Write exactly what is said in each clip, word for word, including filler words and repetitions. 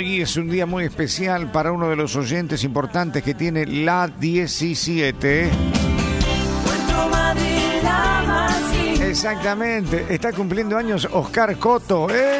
Hoy es un día muy especial para uno de los oyentes importantes que tiene la diecisiete. Exactamente, está cumpliendo años Oscar Coto. ¡Eh!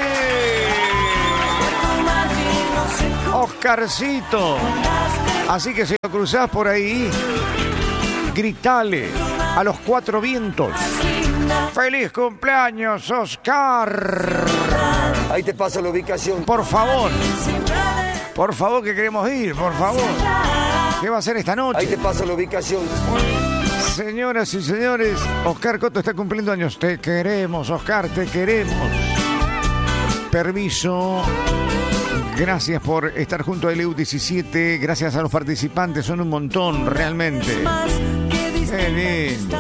Oscarcito. Así que si lo cruzás por ahí, gritale a los cuatro vientos: ¡feliz cumpleaños, Oscar! Ahí te paso la ubicación. Por favor, por favor, que queremos ir, por favor. ¿Qué va a hacer esta noche? Ahí te paso la ubicación. Señoras y señores, Oscar Coto está cumpliendo años. Te queremos, Oscar, te queremos. Permiso. Gracias por estar junto a L U diecisiete. Gracias a los participantes, son un montón, realmente. Qué lindo.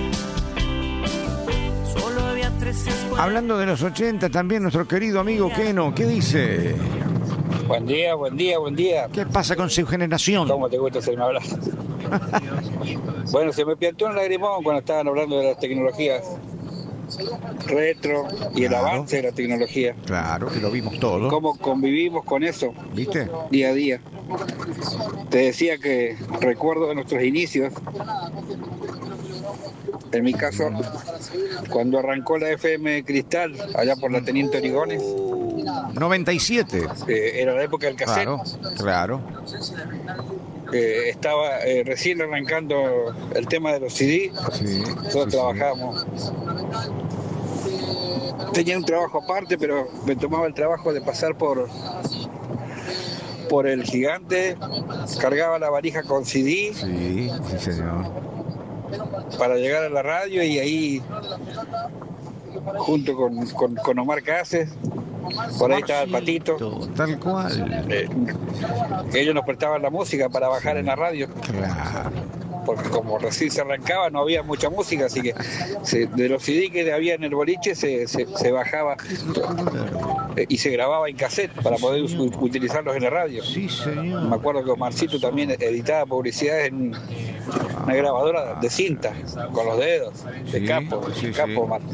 Hablando de los ochenta, también nuestro querido amigo Keno, ¿qué dice? Buen día, buen día, buen día. ¿Qué pasa con su generación? ¿Cómo te gusta hacerme hablar? Bueno, se me piantó un lagrimón cuando estaban hablando de las tecnologías retro y el Claro. avance de la tecnología. Claro, que lo vimos todo. ¿Cómo convivimos con eso ¿Viste? día a día? Te decía que recuerdo de nuestros inicios. En mi caso, cuando arrancó la F M Cristal, allá por la Teniente Origones, noventa y siete. eh, era la época del cassette. Claro, claro. Eh, estaba eh, recién arrancando el tema de los C D. Sí, Nosotros sí, trabajábamos. Tenía un trabajo aparte, pero me tomaba el trabajo de pasar por por el Gigante, cargaba la valija con C D Sí, sí, señor. para llegar a la radio y ahí, junto con, con, con Omar Cáceres, por ahí estaba el Patito. Tal cual. Eh, ellos nos prestaban la música para bajar en la radio, Claro. porque como recién se arrancaba no había mucha música, así que se- de los C D que había en el boliche se, se, se bajaba eh, y se grababa en cassette para poder us- utilizarlos en la radio. Sí, Me señor. acuerdo que Omarcito también editaba publicidades en una grabadora de cinta, con los dedos, de Sí, capo, sí, de capo, sí. Omar.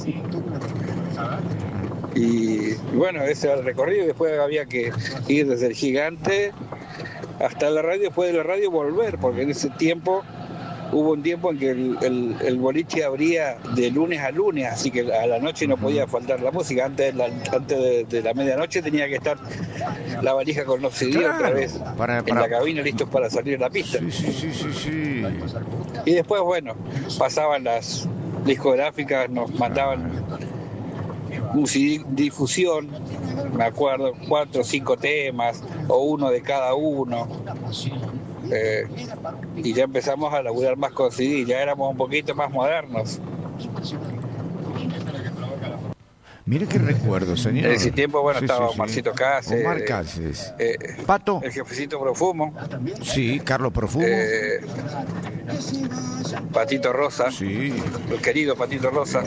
Y, y bueno, ese era el recorrido. Después había que ir desde el Gigante hasta la radio, después de la radio volver, porque en ese tiempo hubo un tiempo en que el, el, el boliche abría de lunes a lunes, así que a la noche no podía faltar la música. Antes de la, antes de, de la medianoche tenía que estar la valija con los C D Claro, otra vez para- en para- la cabina, listos para salir a la pista. Sí, sí, sí, sí, sí. Y después, bueno, pasaban las discográficas, nos mandaban un C D difusión, me acuerdo, cuatro o cinco temas, o uno de cada uno. Eh, y ya empezamos a laburar más con C D, ya éramos un poquito más modernos. Mire qué recuerdo, señor. En ese tiempo, bueno, Sí, estaba sí, sí. Omarcito Cáceres, Omar eh, Cáceres. eh, Pato. el jefecito Profumo, Sí, Carlos Profumo. eh, Patito Rosa, Sí. el querido Patito Rosa.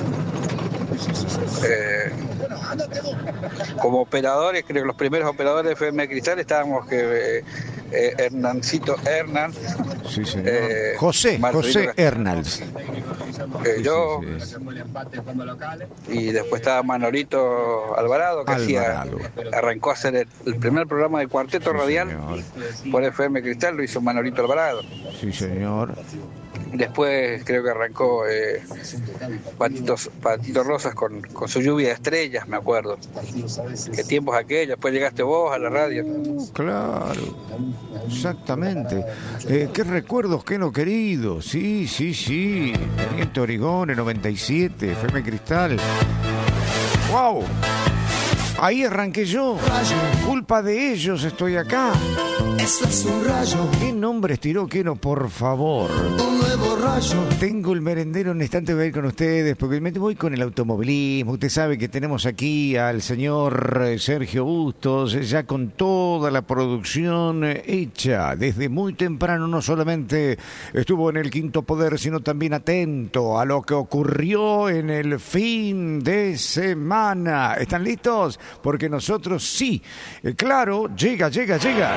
Eh, como operadores, creo que los primeros operadores de F M Cristal estábamos que eh, eh, Hernancito Hernán, Sí, señor. eh, José, Marcelino José Castillo. Hernals. eh, Sí, yo, sí, sí. y después estaba Manolito Alvarado, que Alvarado. hacía, arrancó a hacer el, el primer programa de cuarteto Sí, radial señor. por F M Cristal, lo hizo Manolito Alvarado. Sí, señor. Después creo que arrancó eh, Patitos, Patito Rosas con, con su lluvia de estrellas, me acuerdo. Qué tiempos aquellos. Después llegaste vos a la radio. Claro, exactamente. Eh, qué recuerdos, qué no querido. Sí, sí, sí. Teniente Origón en noventa y siete, F M Cristal. ¡Wow! Ahí arranqué yo. Culpa de ellos estoy acá. Eso es un rayo, ¿Qué nombres tiró Keno, por favor? un nuevo rayo. Tengo el merendero, en un instante voy a ir con ustedes, porque me voy con el automovilismo. Usted sabe que tenemos aquí al señor eh, Sergio Bustos, eh, ya con toda la producción eh, hecha. Desde muy temprano no solamente estuvo en el Quinto Poder, sino también atento a lo que ocurrió en el fin de semana. ¿Están listos? Porque nosotros sí. Eh, claro, llega, llega, llega.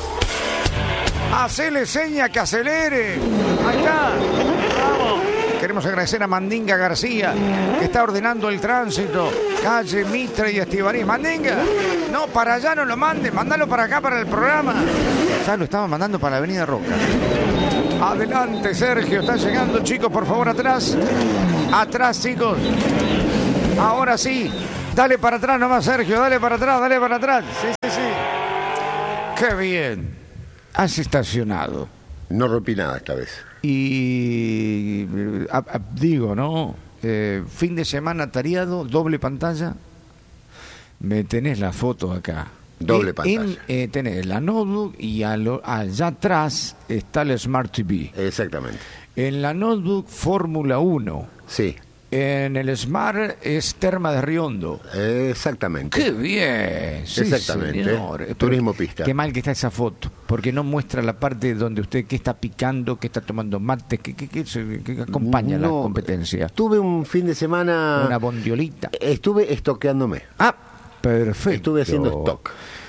Hacele seña que acelere. Ahí está. Vamos. queremos agradecer a Mandinga García, que está ordenando el tránsito. Calle Mitre y Estivarí. Mandinga, no, para allá no lo mande, mandalo para acá, para el programa. Ya lo estaba mandando para la Avenida Roca. Adelante, Sergio, está llegando, chicos, por favor, atrás. Atrás, chicos. Ahora sí. Dale para atrás nomás, Sergio, dale para atrás, dale para atrás. Sí, sí, sí. Qué bien. Has estacionado. No rompí nada esta vez. Y a, a, digo, ¿no? Eh, fin de semana tareado, doble pantalla. Me tenés la foto acá. Doble en, pantalla. En, eh, tenés la notebook y a lo, allá atrás está el Smart T V. Exactamente. En la notebook, Fórmula uno. Sí. En el Smart es Terma de Riondo. Exactamente. ¡Qué bien! Sí, exactamente. Señor. Turismo pista. Qué mal que está esa foto, porque no muestra la parte donde usted que está picando, que está tomando mate, que, que, que, que acompaña no, la competencia. Tuve un fin de semana... Una bondiolita. Estuve estoqueándome. Ah, perfecto. Estuve haciendo stock.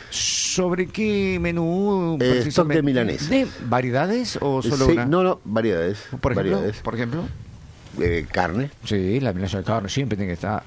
¿Sobre qué menú? Eh, stock de milanesa. ¿De variedades o solo sí, una? No, no, variedades. Por ejemplo, variedades. por ejemplo. Eh, carne. Sí, la milanesa de carne siempre tiene que estar.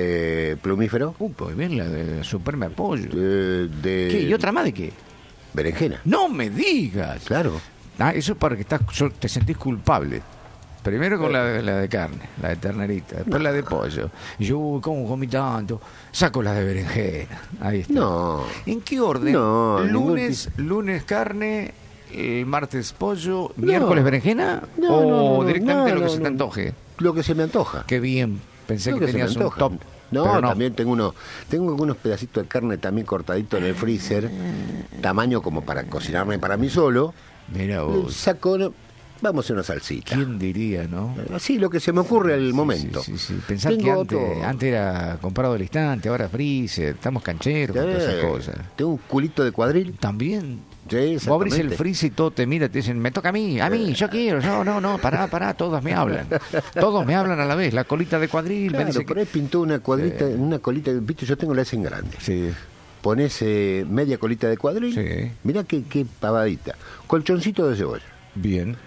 Eh, plumífero. Uh, pues bien, la de Superme Apoyo. Eh, de... ¿Qué? ¿Y otra más de qué? Berenjena. No me digas. Claro. Ah, eso es para que estás, te sentís culpable. Primero con la de, la de carne, la de ternerita, después no. la de pollo. Y yo, uy, ¿cómo comí tanto? Saco la de berenjena. Ahí está. No. ¿En qué orden? No. Lunes, ningún... lunes carne, el martes pollo, no. miércoles berenjena no, o no, no, directamente no, lo que no, se te no. antoje. Lo que se me antoja. Qué bien. Pensé lo que, que tenías un top. No, no, también tengo uno, tengo algunos pedacitos de carne también cortaditos en el freezer, tamaño como para cocinarme para mí solo. Mira vos. Saco, vamos a hacer una salsita. ¿Quién diría, no? Así lo que se me ocurre al sí, momento. Sí, sí, sí. Pensar tengo que antes, otro... antes era comprado al instante, ahora freezer, estamos cancheros sí, con todas esas cosas. Tengo un culito de cuadril. También. Sí, vos abrís el freezer y todo te mira, te dicen, me toca a mí, a mí, yo quiero, no, no, no, pará, pará, todos me hablan. Todos me hablan a la vez, la colita de cuadril. Claro, me dice por que... ahí pintó una cuadrita, eh... una colita, viste, yo tengo la S en grande. Sí. Pones eh, media colita de cuadril, sí. Mirá qué, qué pavadita. Colchoncito de cebolla. Bien.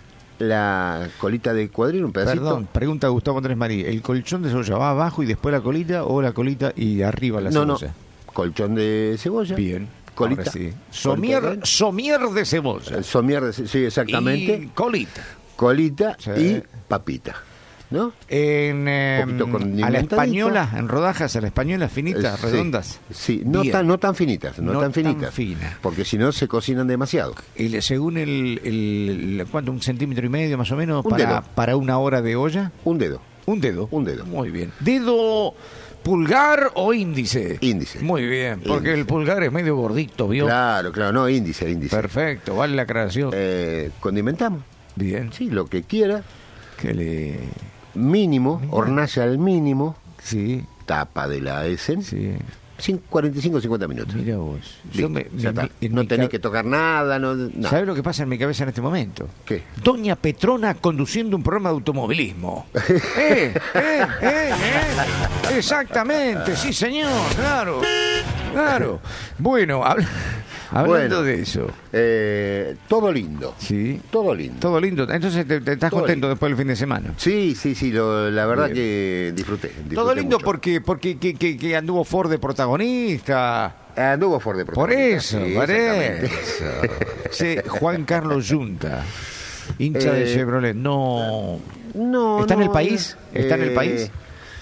La colita de cuadril, un pedacito. Perdón, pregunta Gustavo Andrés Marí, ¿el colchón de cebolla va abajo y después la colita o la colita y arriba la no, cebolla? No, colchón de cebolla. Bien. Colita. Sí. Somier, somier de cebolla. El somier de sí, exactamente. Y colita. Colita sí. Y papita. ¿No? En, eh, a la española, en rodajas, a la española, finitas, sí, redondas. Sí, no tan, no tan finitas, no, no tan finitas. Tan fina. Porque si no se cocinan demasiado. Y según el, el, ¿cuánto? Un centímetro y medio más o menos un para, dedo. para una hora de olla. Un dedo. Un dedo. Un dedo. Muy bien. Dedo. ¿Pulgar o índice? Índice. Muy bien, porque índice. El pulgar es medio gordito, ¿vio? Claro, claro, no, índice, índice. Perfecto, vale la aclaración. Eh, condimentamos. Bien. Sí, lo que quiera. Que le... Mínimo, Mira. Hornalla al mínimo. Sí. Tapa de la Essen. Sí. cuarenta y cinco a cincuenta minutos. Mira vos. Yo me, me, mi, no tenés ca... que tocar nada. No, no. ¿Sabés lo que pasa en mi cabeza en este momento? ¿Qué? Doña Petrona conduciendo un programa de automovilismo. eh, eh, eh, eh. Exactamente, sí señor, claro. Claro. Bueno, habla... hablando bueno, de eso. Eh, todo lindo. Sí. Todo lindo. Todo lindo. Entonces, ¿te, te estás todo contento lindo. Después del fin de semana? Sí, sí, sí. Lo, la verdad Bien. que disfruté, disfruté. Todo lindo mucho. porque porque que, que, que anduvo Ford de protagonista. Anduvo Ford de protagonista. Por eso, sí, por eso. Sí, Juan Carlos Yunta, hincha eh, de Chevrolet. No. No. ¿Está no, en el país? ¿Está eh, en el país?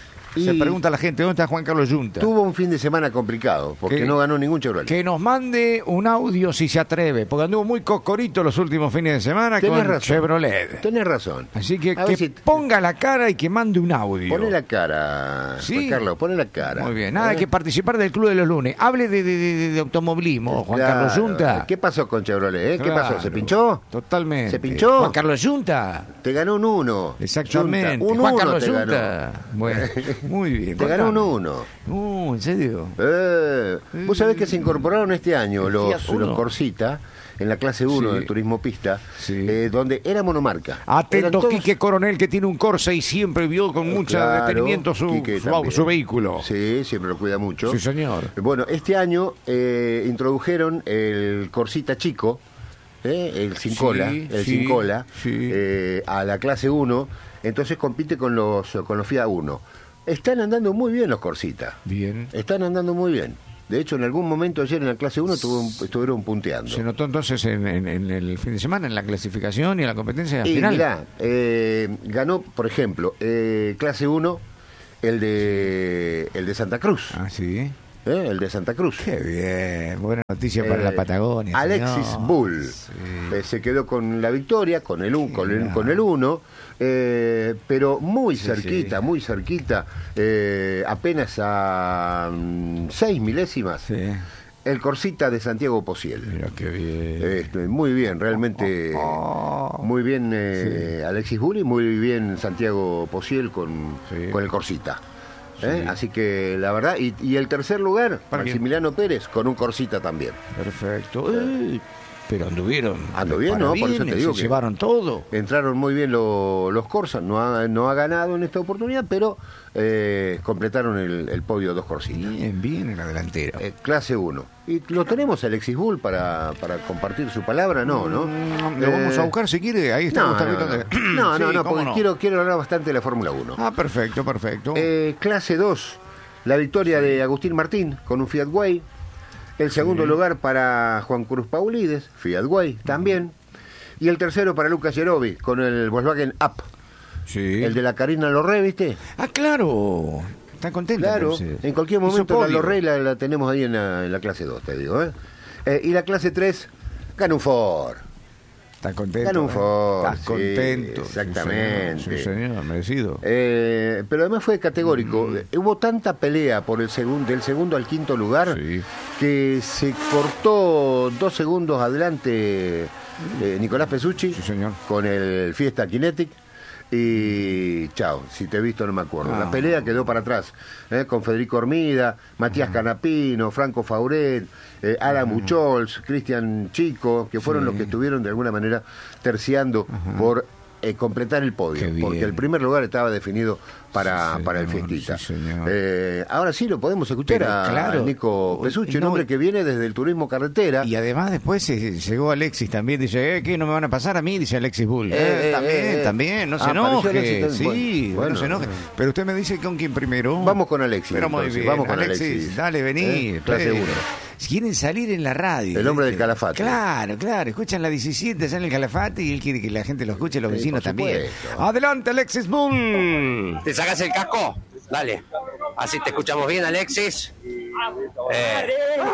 Se pregunta la gente, ¿dónde está Juan Carlos Yunta? Tuvo un fin de semana complicado, porque que, no ganó ningún Chevrolet. Que nos mande un audio si se atreve, porque anduvo muy cocorito los últimos fines de semana Tenés con razón. Chevrolet. Tenés razón. Así que, A que si... ponga la cara y que mande un audio. Pone la cara, ¿Sí? Juan Carlos, pone la cara. Muy bien, nada ¿Eh? que participar del Club de los Lunes. Hable de, de, de, de automovilismo, Juan claro. Carlos Yunta. ¿Qué pasó con Chevrolet? ¿Eh? ¿Qué claro. pasó? ¿Se pinchó? Totalmente. ¿Se pinchó? Juan Carlos Yunta. Te ganó un uno. Exactamente. Yunta. Un Juan uno Carlos te Yunta. Ganó. Bueno, muy bien. Te ganó un uno. Uh, ¿en serio? Eh, Vos sabés que se incorporaron este año los, los Corsita en la clase uno sí. del turismo pista, sí. eh, donde era monomarca. Atento todos... Quique Coronel, que tiene un Corsa y siempre vio con mucho claro, detenimiento su, su, su vehículo. Sí, siempre lo cuida mucho. Sí, señor. Bueno, este año eh, introdujeron el Corsita chico, eh, el sin sí, cola, el sí, sin cola, sí. eh, a la clase uno. entonces compite con los, con los Fiat Uno. Están andando muy bien los Corsita. Bien. Están andando muy bien. De hecho, en algún momento ayer en la clase uno estuvieron punteando. ¿Se notó entonces en, en, en el fin de semana, en la clasificación y en la competencia y final? Mirá, eh, ganó, por ejemplo, eh, clase uno, el de, el de Santa Cruz. Ah, sí. ¿Eh? El de Santa Cruz. Qué bien, buena noticia para eh, la Patagonia. Alexis señor. Bull sí. eh, se quedó con la victoria, con el un, con, el, con el uno, eh, pero muy sí, cerquita, sí. muy cerquita, eh, apenas a um, seis milésimas. Sí. El Corsita de Santiago Pociel. Mira qué bien. Este, muy bien, realmente oh, oh. muy bien eh, sí. Alexis Bull y muy bien Santiago Pociel con, sí. con el Corsita. ¿Eh? Sí. Así que la verdad, y, y el tercer lugar, Para Maximiliano bien. Pérez, con un Corsita también. Perfecto. Eh, pero anduvieron. Ando bien, ¿no? Por eso te digo se que llevaron todo. Entraron muy bien lo, los Corsas, no ha, no ha ganado en esta oportunidad, pero eh, completaron el, el podio dos Corsitas. Bien, bien en la delantera. Eh, clase uno. ¿Y lo tenemos Alexis Bull para, para compartir su palabra? No, ¿no? Mm, lo vamos a buscar si quiere, ahí estamos. No, no, no, de... no, sí, no, no, porque no. Quiero, quiero hablar bastante de la Fórmula uno. Ah, perfecto, perfecto. Eh, clase dos, la victoria de Agustín Martín con un Fiat Way. El segundo sí. lugar para Juan Cruz Paulides, Fiat Way también. Y el tercero para Lucas Yerovi con el Volkswagen Up. Sí. El de la Karina Lorrey, ¿viste? Ah, claro. Está contenta. Claro, entonces. En cualquier momento la Lorrey la, la tenemos ahí en la, en la clase dos, te digo. ¿eh? Eh, y la clase tres, ganó un Ford. Está contento. Ganó un Ford. Estás sí, contento. Exactamente. Sí, señor, sí, señor merecido. Eh, pero además fue categórico. Mm. Hubo tanta pelea por el segundo, del segundo al quinto lugar sí. que se cortó dos segundos adelante eh, Nicolás Pesucci sí, señor. con el Fiesta Kinetic. Y chao, si te he visto no me acuerdo. Ah. La pelea quedó para atrás, ¿eh? Con Federico Hormida, Matías ah. Canapino, Franco Fauret, eh, Alan Buchholz, Cristian Chico, que fueron sí. los que estuvieron de alguna manera terciando Ajá. por eh, completar el podio, porque el primer lugar estaba definido para, sí, para el Fiestita. Sí, eh, ahora sí lo podemos escuchar Pero, a, claro, a Nico Pesucci, no, un hombre que viene desde el turismo carretera. Y además después eh, llegó Alexis también, dice, eh, ¿qué no me van a pasar a mí? Dice Alexis Bull. Eh, eh, también, eh, también, no ah, se enoje. Sí, bueno, no se enoje. Pero usted me dice con quién primero. Vamos con Alexis. Pero muy bien, vamos con Alexis, Alexis. Dale, vení. Eh, clase uno. Quieren salir en la radio. El hombre ¿viste? del Calafate. Claro, claro. Escuchan la diecisiete, allá en el Calafate y él quiere que la gente lo escuche, los sí, vecinos también. Adelante, Alexis Bull. ¿Te sacas el casco? Dale. Así te escuchamos bien, Alexis. Eh,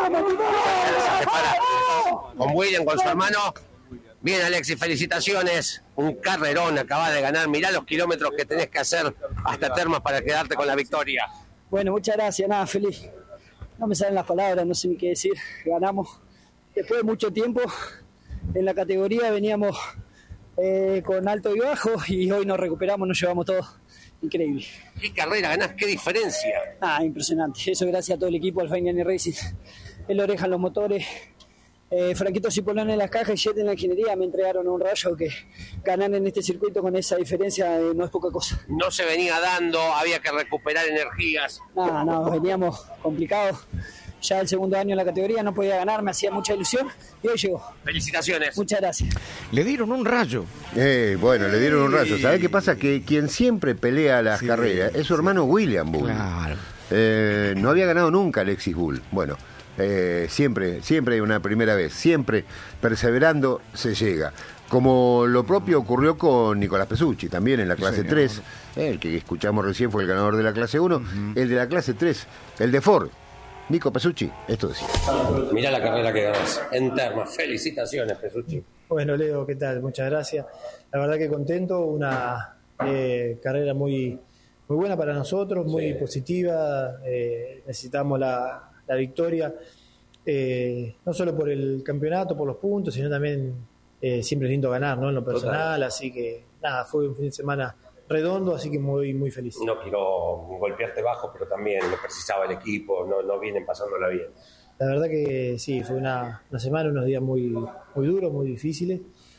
con William, con su hermano. Bien, Alexis, felicitaciones. Un carrerón acabas de ganar. Mirá los kilómetros que tenés que hacer hasta Termas para quedarte con la victoria. Bueno, muchas gracias. Nada, feliz. No me salen las palabras, no sé ni qué decir. Ganamos después de mucho tiempo. En la categoría veníamos eh, con alto y bajo y hoy nos recuperamos, nos llevamos todo. Increíble. ¿Qué carrera ganás? ¿Qué diferencia? Ah, impresionante. Eso gracias a todo el equipo, al Fainiani Racing. El Oreja en los motores. Eh, Franquito Cipolón en las cajas y Jet en la ingeniería me entregaron un rayo que ganar en este circuito con esa diferencia eh, no es poca cosa. No se venía dando, había que recuperar energías. No, no, veníamos complicados. Ya el segundo año en la categoría no podía ganar, me hacía mucha ilusión y hoy llegó. Felicitaciones. Muchas gracias. Le dieron un rayo. Eh, bueno, le dieron un rayo. ¿Sabés qué pasa? Que quien siempre pelea las sí, carreras es su hermano sí. William Bull. Claro. Eh, no había ganado nunca Alexis Bull. Bueno. Eh, siempre, siempre hay una primera vez, siempre perseverando se llega. Como lo propio ocurrió con Nicolás Pesucci, también en la clase sí, tres, eh, el que escuchamos recién fue el ganador de la clase uno, uh-huh. el de la clase tres, el de Ford, Nico Pesucci, esto decía. Mirá la carrera que ganás en Termas, felicitaciones Pesucci. Bueno, Leo, ¿qué tal? Muchas gracias. La verdad que contento, una eh, carrera muy, muy buena para nosotros, muy sí. positiva, eh, necesitamos la... la victoria, eh, no solo por el campeonato, por los puntos, sino también eh, siempre es lindo ganar, ¿no? En lo personal, Total. Así que nada, fue un fin de semana redondo, así que muy muy feliz. No quiero golpearte bajo, pero también lo precisaba el equipo, no, no vienen pasándola bien. La verdad que sí, fue una, una semana, unos días muy, muy duros, muy difíciles,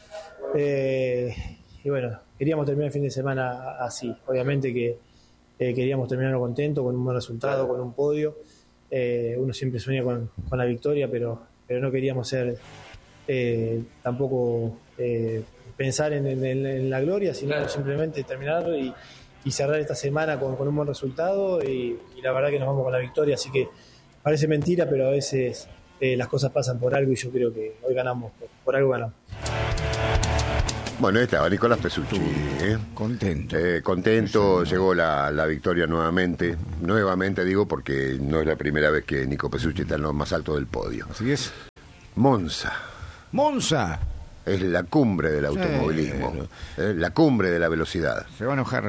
eh, y bueno, queríamos terminar el fin de semana así, obviamente que eh, queríamos terminarlo contento, con un buen resultado, claro. con un podio. Eh, uno siempre sueña con, con la victoria, pero, pero no queríamos ser eh, tampoco eh, pensar en, en, en la gloria, sino simplemente terminar y, y cerrar esta semana con, con un buen resultado y, y la verdad que nos vamos con la victoria, así que parece mentira, pero a veces eh, las cosas pasan por algo y yo creo que hoy ganamos, por, por algo ganamos. Bueno, ahí estaba Nicolás Pesucci, ¿eh? Contento. Eh, contento, llegó la, la victoria nuevamente. Nuevamente digo porque no es la primera vez que Nico Pesucci está en lo más alto del podio. Así es. Monza. Monza. Es la cumbre del automovilismo, eh, la cumbre de la velocidad. Se va a enojar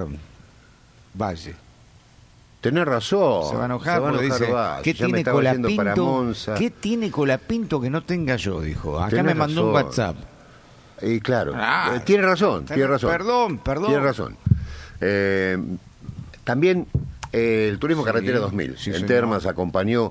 Valle. Tenés razón. Se va a enojar, se va a porque enojar dice, Valle. ¿qué Ya me tiene estaba yendo para Colapinto? Monza. ¿Qué tiene Colapinto que no tenga yo? Dijo. Acá Tenés me mandó un razón. WhatsApp. Y claro, Ah, eh, tiene razón, tiene razón. Perdón, perdón. Tiene razón. Eh, también eh, el Turismo Sí, Carretera dos mil. sí, en señor. Termas acompañó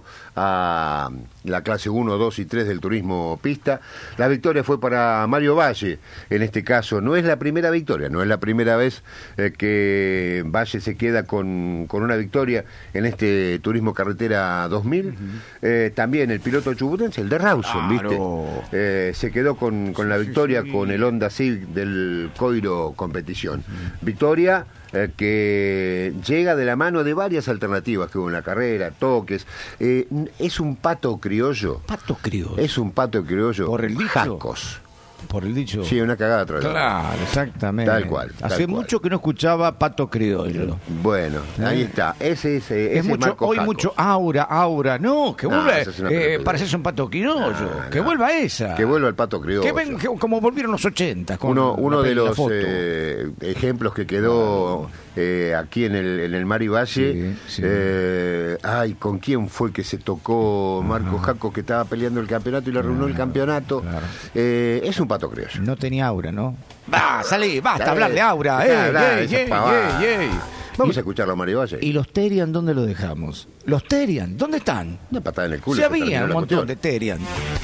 a la clase uno, dos y tres del Turismo Pista. La victoria fue para Mario Valle. En este caso, no es la primera victoria, no es la primera vez eh, que Valle se queda con, con una victoria en este Turismo Carretera dos mil. Uh-huh. eh, también el piloto chubutense, el de Rawson, Claro. ¿viste? Eh, se quedó con, con la Sí, victoria sí. con el Honda Civic del Coiro Competición. Victoria eh, que llega de la mano de varias alternativas que hubo en la carrera, toques. Eh, es un pato criollo. Pato criollo. Es un pato criollo. Por el dicho. Jacos. Por el dicho. Sí, una cagada atrás. Claro, exactamente. Tal cual, tal Hace cual. mucho que no escuchaba Pato Criollo. Bueno, ahí está. Ese es, eh, Es ese mucho, Marco hoy Jacos. mucho aura, aura. No, que No, vuelva. esa es una eh, pelotudez. parecerse un Pato Criollo. No, que no. vuelva esa. Que vuelva el pato criollo. Que ven, que- como volvieron los ochenta. Con Uno, uno la de peli, la los foto. eh, ejemplos que quedó eh, aquí en el, en el Mari Valle, Sí, sí. eh, ay, ¿con quién fue que se tocó Marco Jaco, que estaba peleando el campeonato y le arruinó el campeonato? claro. Eh, es un pato criollo. No tenía aura, ¿no? Va, salí, basta Dale, hablar de aura. dejá de ey, hablar de ey, esas ey, pavadas. ey, ey. Vamos Y- a escucharlo a Mari Valle. ¿Y los Terian dónde lo dejamos? ¿Los Terian dónde están? Una patada en el culo. Se y se había terminó un la montón cuestión. de Terian.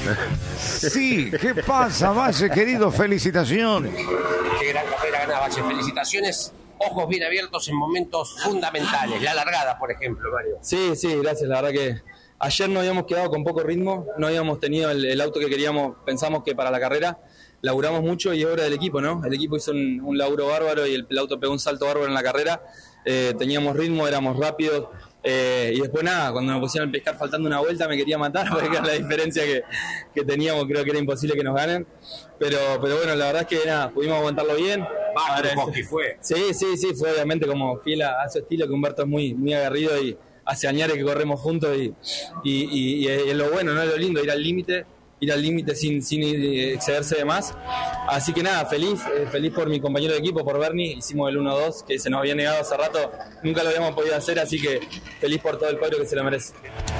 Sí, ¿qué pasa, Valle, querido? Felicitaciones. Qué gran carrera gana Valle. Felicitaciones. Ojos bien abiertos en momentos fundamentales. La largada, por ejemplo, Mario. Sí, sí, gracias. La verdad que ayer no habíamos quedado con poco ritmo, no habíamos tenido el, el auto que queríamos, pensamos que para la carrera laburamos mucho y es obra del equipo, ¿no? El equipo hizo un, un laburo bárbaro y el, el auto pegó un salto bárbaro en la carrera. Eh, teníamos ritmo, éramos rápidos. Eh, y después nada, cuando me pusieron a pescar faltando una vuelta me quería matar porque era la diferencia que, que teníamos, creo que era imposible que nos ganen. Pero, pero bueno, la verdad es que nada, pudimos aguantarlo bien. Bárbaro, Ahora, Koski, fue. Sí, sí, sí, fue obviamente como fiel a, a su estilo, que Humberto es muy, muy aguerrido y hace años que corremos juntos y, y, y, y es lo bueno, ¿no? Es lo lindo, ir al límite, ir al límite sin, sin excederse de más. Así que nada, feliz, eh, feliz por mi compañero de equipo, por Bernie, hicimos el uno dos, que se nos había negado hace rato, nunca lo habíamos podido hacer, así que feliz por todo el cuadro que se lo merece.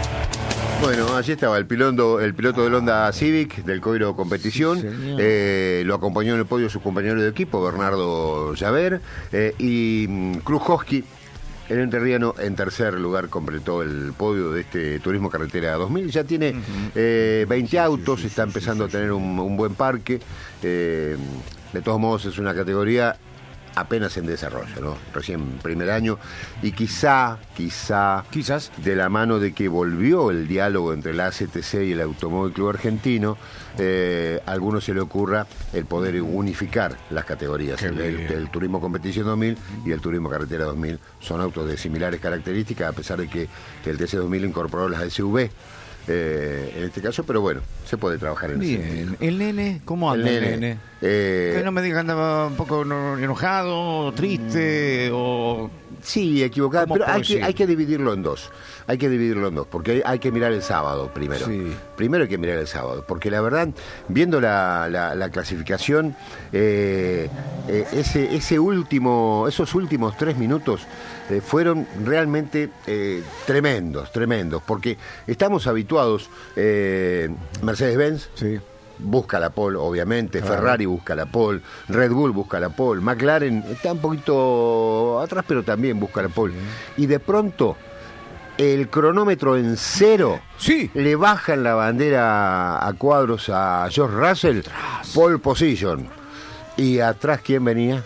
Bueno, allí estaba el piloto, el piloto del Honda Civic del Coiro Competición. Sí, señor. eh, lo acompañó en el podio su compañero de equipo, Bernardo Llaver, eh, y mm, Krujowski, el entrerriano, en tercer lugar completó el podio de este Turismo Carretera dos mil. Ya tiene eh, veinte autos, está empezando a tener un, un buen parque. Eh, de todos modos, es una categoría apenas en desarrollo, ¿no? Recién primer año, y quizá, quizá, Quizás. de la mano de que volvió el diálogo entre la A C T C y el Automóvil Club Argentino, eh, a algunos se le ocurra el poder unificar las categorías. Qué El, el- bien. el Turismo Competición dos mil y el Turismo Carretera dos mil son autos de similares características, a pesar de que el T C dos mil incorporó las S U V eh, en este caso, pero bueno, se puede trabajar en ese sentido. Bien. ¿El nene? ¿Cómo anda el nene? eh, Que no me diga que andaba un poco no- enojado, triste o... Sí, equivocado, ¿Cómo pero hay puedo que, hay que dividirlo en dos. Hay que dividirlo en dos, porque hay, hay que mirar el sábado primero. Sí. Primero hay que mirar el sábado, porque la verdad, viendo la, la- la clasificación, eh, eh, ese, ese último, esos últimos tres minutos eh, fueron realmente eh, tremendos, tremendos, porque estamos habituados, eh, Mercedes-Benz, Sí. busca la pole, obviamente, Claro. Ferrari busca la pole, Red Bull busca la pole, McLaren está un poquito atrás, pero también busca la pole. Y de pronto, el cronómetro en cero, Sí. le bajan la bandera a cuadros a George Russell, pole position. Y atrás, ¿quién venía?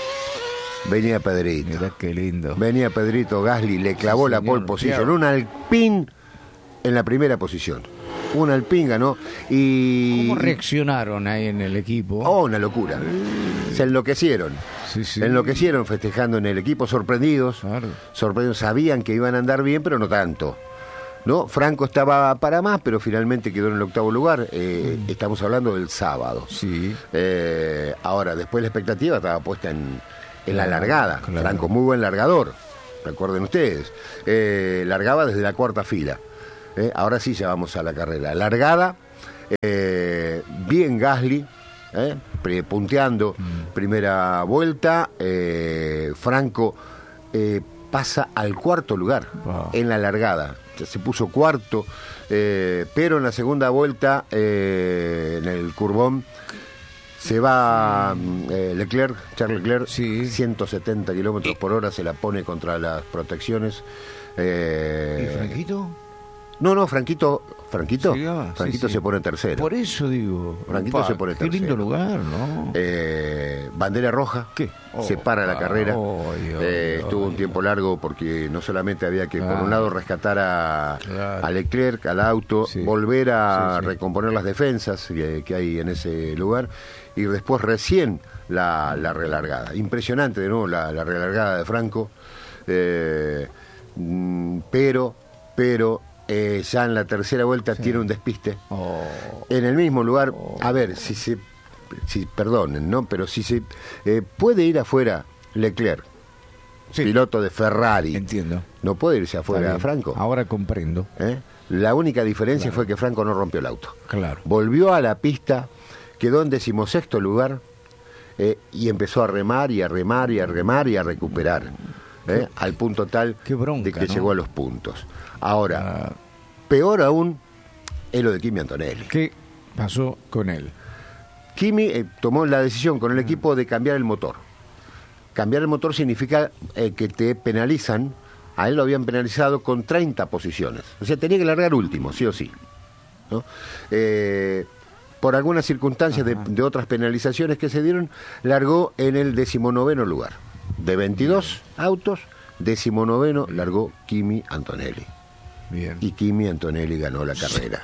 Venía Pedrito. Mirá qué lindo. Venía Pedrito Gasly, le clavó Sí, la señor. pole position, Claro. un Alpine en la primera posición. un Alpine ganó. Y ¿Cómo reaccionaron ahí en el equipo? Oh, una locura. Se enloquecieron. Sí, sí. Enloquecieron festejando en el equipo, sorprendidos. Claro. Sorprendidos, sabían que iban a andar bien, pero no tanto. ¿No? Franco estaba para más, pero finalmente quedó en el octavo lugar. Eh, mm. Estamos hablando del sábado. Sí. Eh, ahora, después la expectativa estaba puesta en, en la largada. Claro. Franco, muy buen largador. Recuerden ustedes. Eh, largaba desde la cuarta fila. Eh, ahora sí ya vamos a la carrera. Largada, eh, bien Gasly, eh, pre- punteando. Mm. Primera vuelta. Eh, Franco eh, pasa al cuarto lugar wow. en la largada. Se puso cuarto, eh, pero en la segunda vuelta, eh, en el curbón, se va eh, Leclerc, Charles Leclerc, sí. ciento setenta kilómetros por hora, se la pone contra las protecciones. Eh, ¿Y Franquito? No, no, Franquito, Franquito, sí, ah, Franquito sí, se sí. pone tercero. Por eso digo. Franquito opa, se pone tercero. Qué lindo lugar, ¿no? Eh, bandera roja, ¿Qué? Oh, se para la ah, carrera. Oh, Dios, eh, Dios, estuvo un Dios. tiempo largo porque no solamente había que, claro. por un lado, rescatar a, claro. a Leclerc, al auto, sí. volver a sí, sí. recomponer las defensas que, que hay en ese lugar, y después recién la, la relargada. Impresionante de nuevo la, la relargada de Franco, eh, pero, pero eh, ya en la tercera vuelta sí. tiene un despiste. Oh. En el mismo lugar, oh. a ver, si se, si, perdonen, ¿no? Pero si se eh, puede ir afuera Leclerc, sí. piloto de Ferrari. Entiendo. No puede irse afuera Franco. Ahora comprendo. ¿Eh? La única diferencia claro. fue que Franco no rompió el auto. Claro. Volvió a la pista, quedó en decimosexto lugar eh, y empezó a remar y a remar y a remar y a recuperar. ¿eh? Al punto tal Qué bronca, de que ¿no? llegó a los puntos. Ahora, ah. peor aún es lo de Kimi Antonelli. ¿Qué pasó con él? Kimi eh, tomó la decisión con el equipo de cambiar el motor. Cambiar el motor significa eh, que te penalizan. A él lo habían penalizado con treinta posiciones. O sea, tenía que largar último, sí o sí. ¿no? Eh, por algunas circunstancias de, de otras penalizaciones que se dieron, largó en el decimonoveno lugar. De veintidós Bien. autos, decimonoveno largó Kimi Antonelli. Bien. Y Kimi Antonelli ganó la carrera.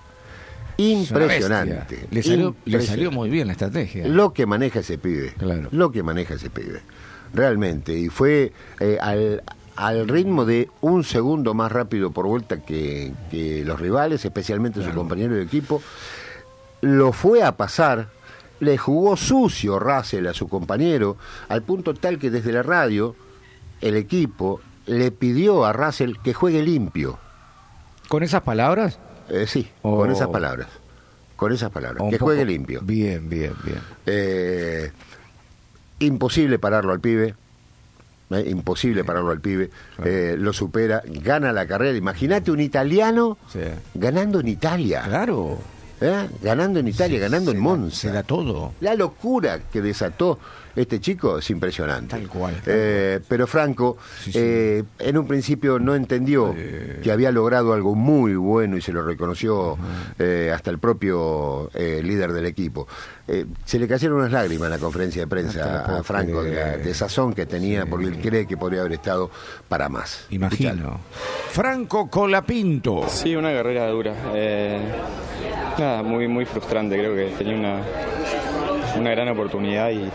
Impresionante. Le salió, Impresionante. le salió muy bien la estrategia. Lo que maneja ese pibe. Claro. Lo que maneja ese pibe. Realmente. Y fue eh, al, al ritmo de un segundo más rápido por vuelta que, que los rivales, especialmente claro. su compañero de equipo. Lo fue a pasar. Le jugó sucio Russell a su compañero, al punto tal que desde la radio el equipo le pidió a Russell que juegue limpio. ¿Con esas palabras? Eh, sí, oh. con esas palabras. Con esas palabras. Un que poco. juegue limpio. Bien, bien, bien. Eh, imposible pararlo al pibe. Eh, imposible sí. pararlo al pibe. Claro. Eh, lo supera, gana la carrera. Imagínate un italiano sí. ganando en Italia. Claro. ¿Eh? Ganando en Italia, sí, ganando en Monza. Se da todo. La locura que desató este chico es impresionante. Tal cual. Tal eh, cual. Pero Franco, sí, sí. Eh, en un principio no entendió eh... que había logrado algo muy bueno y se lo reconoció uh-huh. eh, hasta el propio eh, líder del equipo. Eh, se le cayeron unas lágrimas en la conferencia de prensa a Franco de, la, de sazón que tenía, sí. porque él cree que podría haber estado para más. Imagino. Escuchalo. Franco Colapinto. Sí, una carrera dura. Eh... Nada, muy muy frustrante, creo que tenía una, una gran oportunidad y,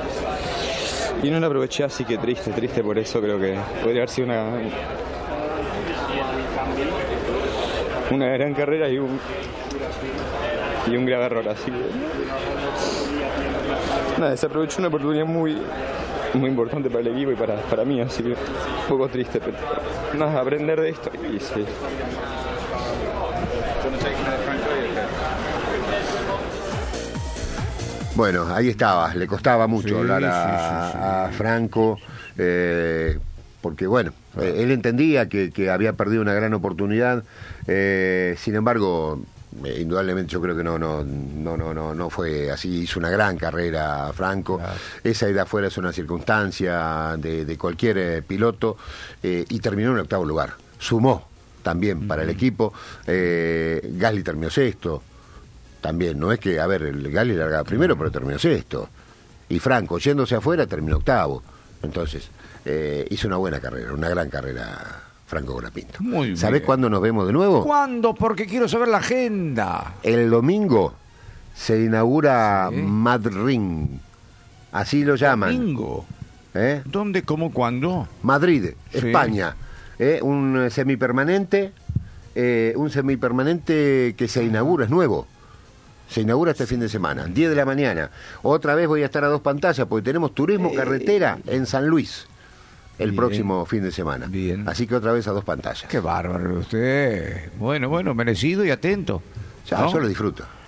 y no la aproveché, así que triste, triste por eso, creo que podría haber sido una, una gran carrera y un, y un grave error, así que nada, desaprovechó una oportunidad muy, muy importante para el equipo y para, para mí, así que un poco triste, pero nada, aprender de esto y sí. Bueno, ahí estaba, le costaba mucho sí, hablar a, sí, sí, sí. a Franco, eh, porque bueno, eh, él entendía que, que había perdido una gran oportunidad, eh, sin embargo, eh, indudablemente yo creo que no, no, no, no, no, no fue así, hizo una gran carrera Franco, claro. Esa ida afuera es una circunstancia de, de cualquier eh, piloto, eh, y terminó en el octavo lugar, sumó también uh-huh. para el equipo, eh, Gasly terminó sexto. También, no es que, a ver, el Gasly largaba primero, pero terminó sexto. Y Franco, yéndose afuera, terminó octavo. Entonces, eh, hizo una buena carrera, una gran carrera Franco Colapinto. Muy bien. ¿Sabés cuándo nos vemos de nuevo? ¿Cuándo? Porque quiero saber la agenda. El domingo se inaugura Sí. Madrid. Así lo llaman. Domingo. ¿Eh? ¿Dónde, cómo, cuándo? Madrid, Sí. España. ¿Eh? Un semipermanente, eh, un semipermanente que se inaugura, es nuevo. Se inaugura este fin de semana, diez de la mañana. Otra vez voy a estar a dos pantallas porque tenemos turismo carretera en San Luis el Bien. próximo fin de semana. Bien. Así que otra vez a dos pantallas. Qué bárbaro usted. Bueno, bueno, merecido y atento. Ya, ¿no? yo lo disfruto.